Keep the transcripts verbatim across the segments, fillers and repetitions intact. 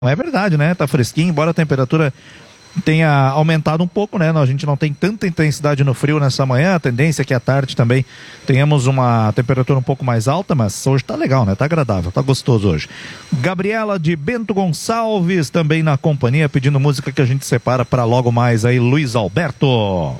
É verdade, né? Tá fresquinho, embora a temperatura tenha aumentado um pouco, né? A gente não tem tanta intensidade no frio nessa manhã, a tendência é que à tarde também tenhamos uma temperatura um pouco mais alta, mas hoje tá legal, né? Tá agradável, tá gostoso hoje. Gabriela de Bento Gonçalves também na companhia, pedindo música que a gente separa para logo mais aí, Luiz Alberto.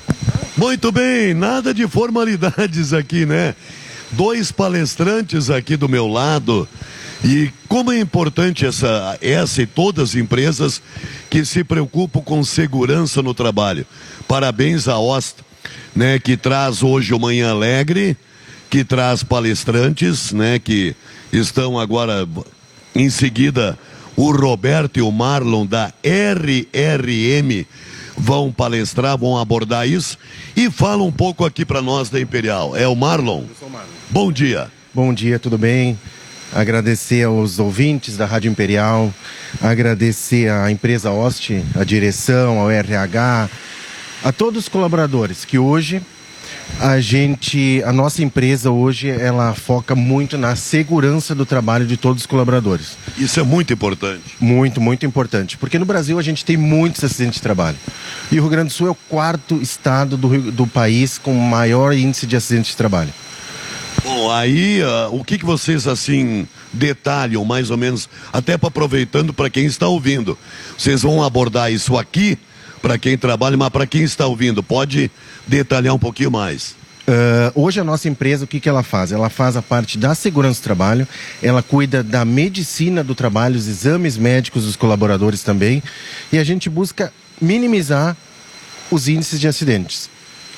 Muito bem, nada de formalidades aqui, né? Dois palestrantes aqui do meu lado. E como é importante essa, essa e todas as empresas que se preocupam com segurança no trabalho. Parabéns à Osta, né, que traz hoje o Manhã Alegre, que traz palestrantes, né, que estão agora em seguida o Roberto e o Marlon da R R M vão palestrar, vão abordar isso e fala um pouco aqui para nós da Imperial. É o Marlon? Eu sou o Marlon. Bom dia. Bom dia, tudo bem? Agradecer aos ouvintes da Rádio Imperial, agradecer à empresa Oste, à direção, ao R H, a todos os colaboradores que hoje a gente, a nossa empresa hoje, ela foca muito na segurança do trabalho de todos os colaboradores. Isso é muito importante. Muito, muito importante, porque no Brasil a gente tem muitos acidentes de trabalho. E o Rio Grande do Sul é o quarto estado do, do país com maior índice de acidentes de trabalho. Bom, aí uh, o que, que vocês assim detalham mais ou menos, até para aproveitando para quem está ouvindo. Vocês vão abordar isso aqui para quem trabalha, mas para quem está ouvindo, pode detalhar um pouquinho mais. Uh, hoje a nossa empresa, o que, que ela faz? Ela faz a parte da segurança do trabalho, ela cuida da medicina do trabalho, os exames médicos dos colaboradores também, e a gente busca minimizar os índices de acidentes.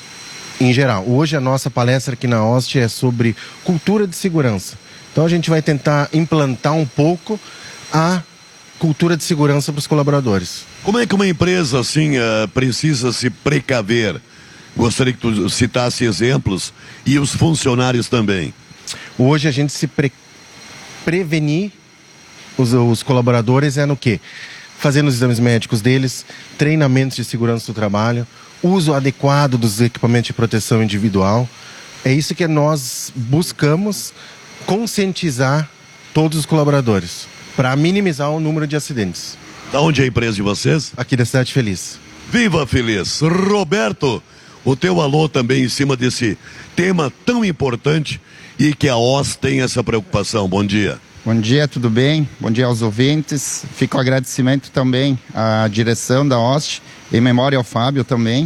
Em geral, hoje a nossa palestra aqui na Oste é sobre cultura de segurança. Então a gente vai tentar implantar um pouco a cultura de segurança para os colaboradores. Como é que uma empresa assim uh, precisa se precaver? Gostaria que tu citasse exemplos e os funcionários também. Hoje a gente se pre prevenir os, os colaboradores é no quê? Fazendo os exames médicos deles, treinamentos de segurança do trabalho, uso adequado dos equipamentos de proteção individual. É isso que nós buscamos conscientizar todos os colaboradores para minimizar o número de acidentes. Da onde é a empresa de vocês? Aqui da Cidade Feliz. Viva Feliz! Roberto, o teu alô também em cima desse tema tão importante e que a O S tem essa preocupação. Bom dia. Bom dia, tudo bem? Bom dia aos ouvintes. Fica o agradecimento também à direção da Oste, em memória ao Fábio também,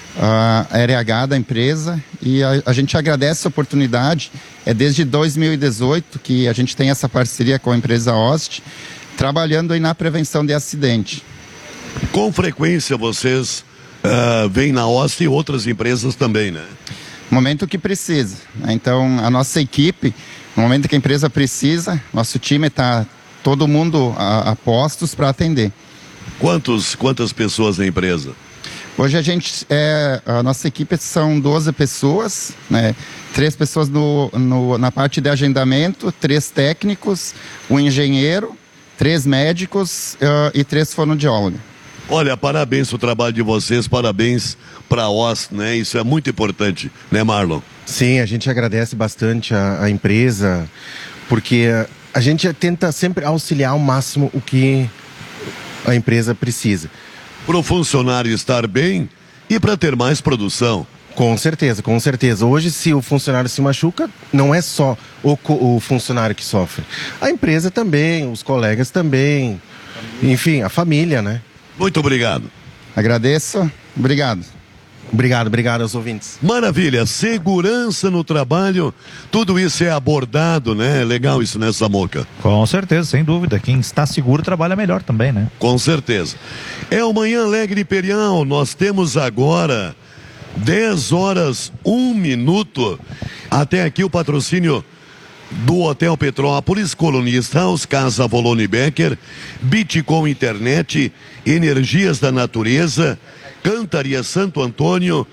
a R H da empresa, e a, a gente agradece a oportunidade. É desde dois mil e dezoito que a gente tem essa parceria com a empresa Oste, trabalhando aí na prevenção de acidente. Com frequência vocês uh, vêm na Oste e outras empresas também, né? Momento que precisa, né? Então a nossa equipe, no momento que a empresa precisa, nosso time está todo mundo a, a postos para atender. Quantos, quantas pessoas na empresa? Hoje a gente, é, a nossa equipe são doze pessoas, né? Três pessoas no, no, na parte de agendamento, três técnicos, um engenheiro, três médicos uh, e três fonoaudiólogos. Olha, parabéns pelo trabalho de vocês, parabéns para a O S, né? Isso é muito importante, né, Marlon? Sim, a gente agradece bastante a, a empresa, porque a gente tenta sempre auxiliar ao máximo o que a empresa precisa. Para o funcionário estar bem e para ter mais produção. Com certeza, com certeza. Hoje, se o funcionário se machuca, não é só o, o funcionário que sofre. A empresa também, os colegas também, enfim, a família, né? Muito obrigado. Agradeço. Obrigado. Obrigado, obrigado aos ouvintes. Maravilha, segurança no trabalho, tudo isso é abordado, né? Legal isso, né, Samuca? Com certeza, sem dúvida. Quem está seguro trabalha melhor também, né? Com certeza. É o Manhã Alegre Imperial, nós temos agora dez horas, um minuto. Até aqui o patrocínio do Hotel Petrópolis, Colunista House, Casa Volone Becker, Bitcom Internet, Energias da Natureza, Cantaria Santo Antônio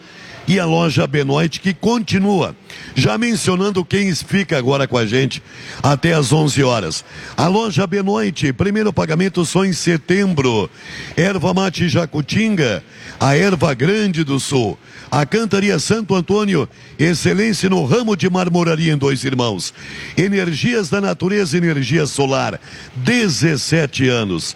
e a loja Benoit, que continua. Já mencionando quem fica agora com a gente até às onze horas. A loja Benoit, primeiro pagamento só em setembro. Erva Mate Jacutinga, a Erva Grande do Sul. A Cantaria Santo Antônio, excelência no ramo de marmoraria em Dois Irmãos. Energias da Natureza, energia solar, dezessete anos.